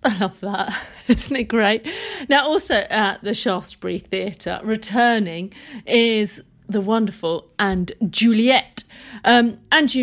I love that. Isn't it great? Now, also at the Shaftesbury Theatre, returning is the wonderful And Juliet. And